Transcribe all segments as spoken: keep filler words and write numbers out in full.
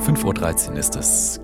fünf Uhr dreizehn ist es.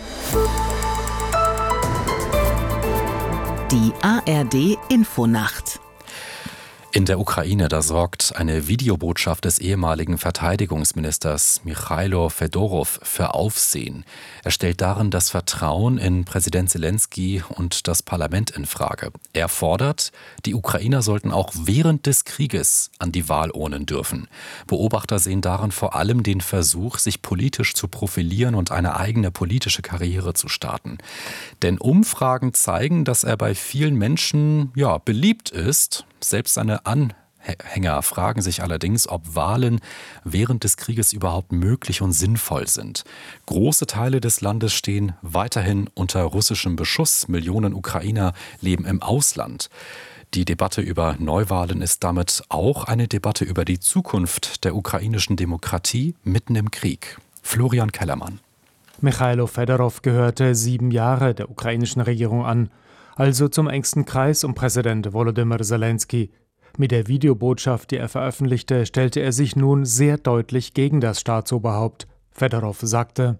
Die A R D-Infonacht. In der Ukraine, da sorgt eine Videobotschaft des ehemaligen Verteidigungsministers Michailo Fedorow für Aufsehen. Er stellt darin das Vertrauen in Präsident Selenskyj und das Parlament in Frage. Er fordert, die Ukrainer sollten auch während des Krieges an die Wahlurnen dürfen. Beobachter sehen darin vor allem den Versuch, sich politisch zu profilieren und eine eigene politische Karriere zu starten. Denn Umfragen zeigen, dass er bei vielen Menschen ja, beliebt ist. Selbst seine Anhänger fragen sich allerdings, ob Wahlen während des Krieges überhaupt möglich und sinnvoll sind. Große Teile des Landes stehen weiterhin unter russischem Beschuss. Millionen Ukrainer leben im Ausland. Die Debatte über Neuwahlen ist damit auch eine Debatte über die Zukunft der ukrainischen Demokratie mitten im Krieg. Florian Kellermann. Michailo Fedorow gehörte sieben Jahre der ukrainischen Regierung an, also zum engsten Kreis um Präsident Volodymyr Selenskyj. Mit der Videobotschaft, die er veröffentlichte, stellte er sich nun sehr deutlich gegen das Staatsoberhaupt. Fedorow sagte: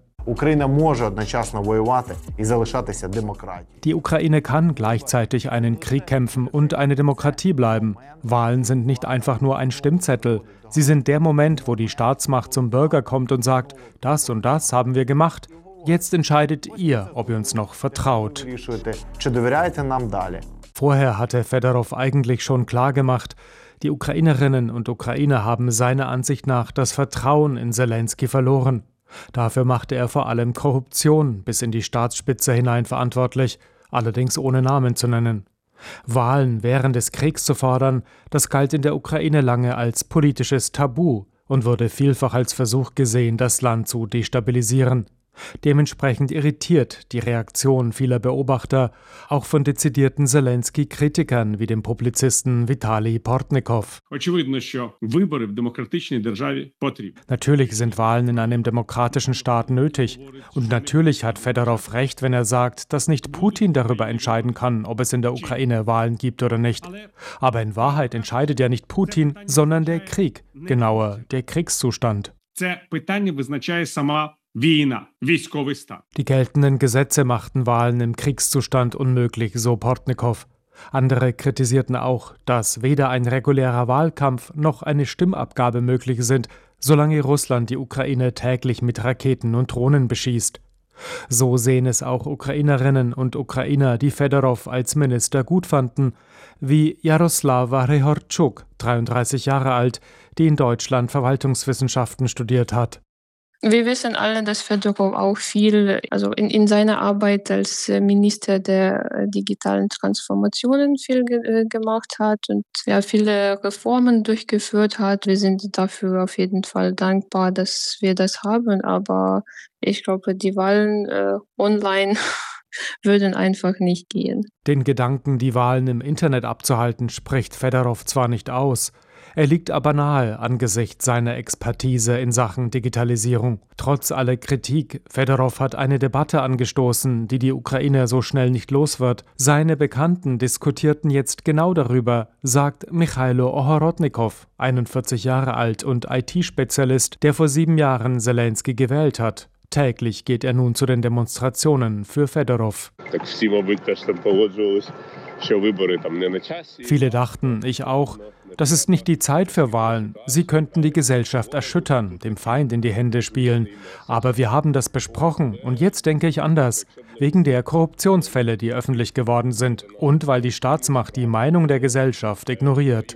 Die Ukraine kann gleichzeitig einen Krieg kämpfen und eine Demokratie bleiben. Wahlen sind nicht einfach nur ein Stimmzettel. Sie sind der Moment, wo die Staatsmacht zum Bürger kommt und sagt, das und das haben wir gemacht. Jetzt entscheidet ihr, ob ihr uns noch vertraut. Vorher hatte Fedorow eigentlich schon klargemacht, die Ukrainerinnen und Ukrainer haben seiner Ansicht nach das Vertrauen in Selenskyj verloren. Dafür machte er vor allem Korruption bis in die Staatsspitze hinein verantwortlich, allerdings ohne Namen zu nennen. Wahlen während des Kriegs zu fordern, das galt in der Ukraine lange als politisches Tabu und wurde vielfach als Versuch gesehen, das Land zu destabilisieren. Dementsprechend irritiert die Reaktion vieler Beobachter, auch von dezidierten Selenskyj-Kritikern wie dem Publizisten Vitali Portnikow. Natürlich sind Wahlen in einem demokratischen Staat nötig. Und natürlich hat Fedorow recht, wenn er sagt, dass nicht Putin darüber entscheiden kann, ob es in der Ukraine Wahlen gibt oder nicht. Aber in Wahrheit entscheidet ja nicht Putin, sondern der Krieg, genauer der Kriegszustand. Die geltenden Gesetze machten Wahlen im Kriegszustand unmöglich, so Portnikow. Andere kritisierten auch, dass weder ein regulärer Wahlkampf noch eine Stimmabgabe möglich sind, solange Russland die Ukraine täglich mit Raketen und Drohnen beschießt. So sehen es auch Ukrainerinnen und Ukrainer, die Fedorow als Minister gut fanden, wie Jaroslava Rehortschuk, dreiunddreißig Jahre alt, die in Deutschland Verwaltungswissenschaften studiert hat. Wir wissen alle, dass Fedorow auch viel, also in, in seiner Arbeit als Minister der digitalen Transformationen viel ge- gemacht hat und ja, viele Reformen durchgeführt hat. Wir sind dafür auf jeden Fall dankbar, dass wir das haben, aber ich glaube, die Wahlen äh, online würden einfach nicht gehen. Den Gedanken, die Wahlen im Internet abzuhalten, spricht Fedorow zwar nicht aus. Er liegt aber nahe angesichts seiner Expertise in Sachen Digitalisierung. Trotz aller Kritik, Fedorow hat eine Debatte angestoßen, die die Ukraine so schnell nicht los wird. Seine Bekannten diskutierten jetzt genau darüber, sagt Michailo Ohorodnikow, einundvierzig Jahre alt und I T-Spezialist, der vor sieben Jahren Selenskyj gewählt hat. Täglich geht er nun zu den Demonstrationen für Fedorow. Viele dachten, ich auch, das ist nicht die Zeit für Wahlen. Sie könnten die Gesellschaft erschüttern, dem Feind in die Hände spielen. Aber wir haben das besprochen und jetzt denke ich anders. Wegen der Korruptionsfälle, die öffentlich geworden sind und weil die Staatsmacht die Meinung der Gesellschaft ignoriert.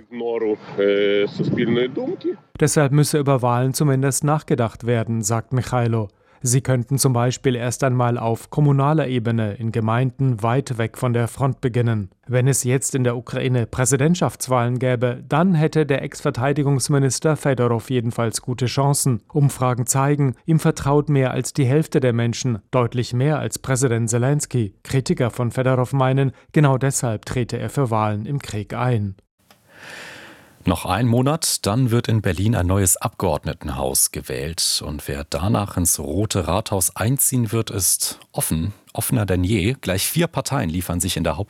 Deshalb müsse über Wahlen zumindest nachgedacht werden, sagt Michailo. Sie könnten zum Beispiel erst einmal auf kommunaler Ebene in Gemeinden weit weg von der Front beginnen. Wenn es jetzt in der Ukraine Präsidentschaftswahlen gäbe, dann hätte der Ex-Verteidigungsminister Fedorow jedenfalls gute Chancen. Umfragen zeigen, ihm vertraut mehr als die Hälfte der Menschen, deutlich mehr als Präsident Selenskyj. Kritiker von Fedorow meinen, genau deshalb trete er für Wahlen im Krieg ein. Noch ein Monat, dann wird in Berlin ein neues Abgeordnetenhaus gewählt. Und wer danach ins Rote Rathaus einziehen wird, ist offen, offener denn je. Gleich vier Parteien liefern sich in der Haupt